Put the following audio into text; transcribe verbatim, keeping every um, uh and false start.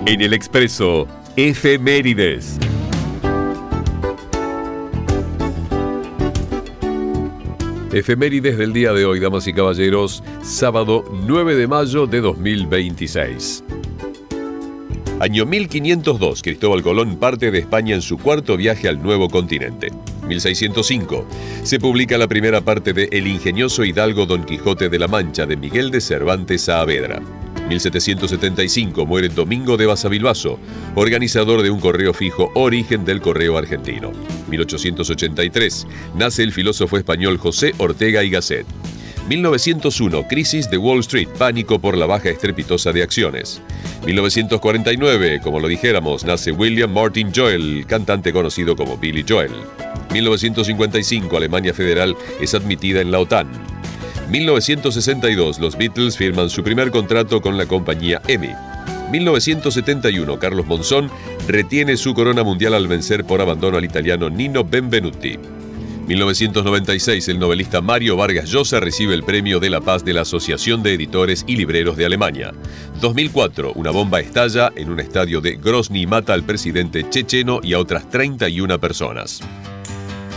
En el Expreso, efemérides. Efemérides del día de hoy, damas y caballeros, sábado nueve de mayo de dos mil veintiséis. Año mil quinientos dos, Cristóbal Colón parte de España en su cuarto viaje al nuevo continente. mil seiscientos cinco, se publica la primera parte de El ingenioso hidalgo Don Quijote de la Mancha de Miguel de Cervantes Saavedra. mil setecientos setenta y cinco, muere Domingo de Basavilbaso, organizador de un correo fijo, origen del correo argentino. mil ochocientos ochenta y tres, nace el filósofo español José Ortega y Gasset. mil novecientos uno, crisis de Wall Street, pánico por la baja estrepitosa de acciones. mil novecientos cuarenta y nueve, como lo dijéramos, nace William Martin Joel, cantante conocido como Billy Joel. mil novecientos cincuenta y cinco, Alemania Federal es admitida en la OTAN. mil novecientos sesenta y dos, los Beatles firman su primer contrato con la compañía E M I. mil novecientos setenta y uno, Carlos Monzón retiene su corona mundial al vencer por abandono al italiano Nino Benvenuti. mil novecientos noventa y seis, el novelista Mario Vargas Llosa recibe el Premio de la Paz de la Asociación de Editores y Libreros de Alemania. dos mil cuatro, una bomba estalla en un estadio de Grozny y mata al presidente checheno y a otras treinta y una personas.